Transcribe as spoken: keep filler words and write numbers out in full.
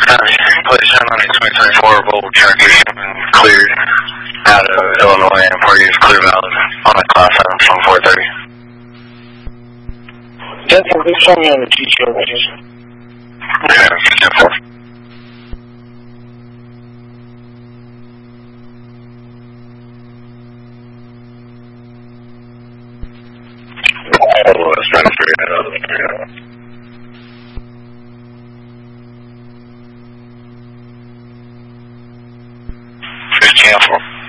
Please send on twenty twenty-four Volvo transition cleared out of Illinois and party is clear valid on a class item from four thirty. ten four, please show me on the G T O register. Okay, ten four. I was trying to figure that out. fifteen four.